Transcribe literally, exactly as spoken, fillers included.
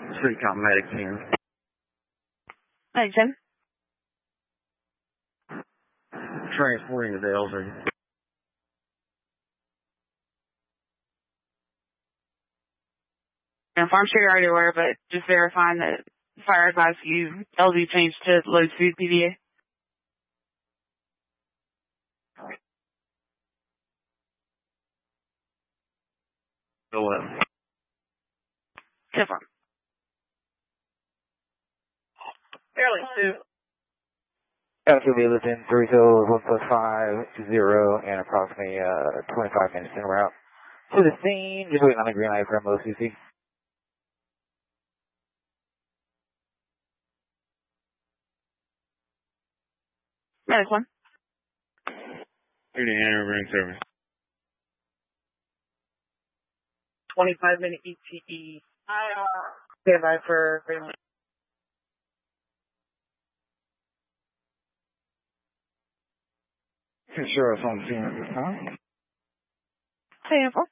Street Comp Medic ten. Medic ten. Transporting to the elderly. And I'm sure you're already aware, but just verifying that fire advice you L D changed to low speed P D A. Go up. Confirm. Fairly two. Battlefield be within three hills, one plus five, zero, and approximately uh, twenty-five minutes en route to the scene. Just waiting on the green light from O C C. Medic one. Here to enter room service. twenty-five minute E T E. I uh, stand by for green light. Sure, it's on scene at this time. Ten four.